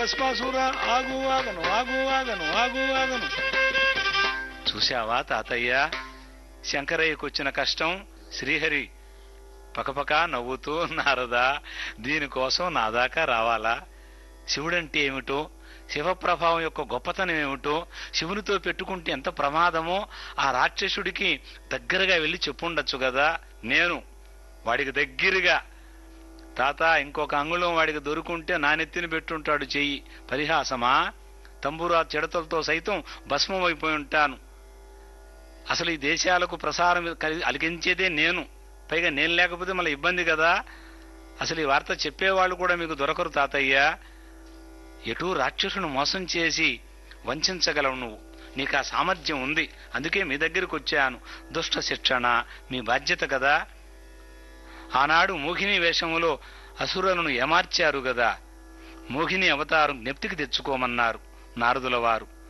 భస్మాసురా ఆగు ఆగను ఆగు ఆగను ఆగు ఆగను. చూశావా తాతయ్య, శంకరయ్యకు వచ్చిన కష్టం. శ్రీహరి పకపక నవ్వుతూ, నారదా దీనికోసం నా దాకా రావాలా? శివుడంటే ఏమిటో, శివప్రభావం యొక్క గొప్పతనం ఏమిటో, శివునితో పెట్టుకుంటే ఎంత ప్రమాదమో ఆ రాక్షసుడికి దగ్గరగా వెళ్ళి చెప్పుండొచ్చు కదా. నేను వాడికి దగ్గరగా, తాత ఇంకొక అంగుళం వాడికి దొరుకుంటే నానెత్తిని పెట్టుంటాడు చెయ్యి. పరిహాసమా? తంబూరా చెడతలతో సైతం భస్మం అయిపోయి ఉంటాను. అసలు ఈ దేశాలకు ప్రసారం అలిగించేదే నేను. పైగా నేను లేకపోతే మళ్ళీ ఇబ్బంది కదా. అసలు ఈ వార్త చెప్పేవాళ్ళు కూడా మీకు దొరకరు తాతయ్య. ఎటూ రాక్షసును మోసం చేసి వంచగలవు నువ్వు. నీకు ఆ సామర్థ్యం ఉంది, అందుకే మీ దగ్గరికి వచ్చాను. దుష్ట శిక్షణ మీ బాధ్యత కదా. ఆనాడు మోహిని వేషములో అసురులను ఏమార్చారు గదా. మోహిని అవతారం జ్ఞప్తికి తెచ్చుకోమన్నారు నారదుల వారు.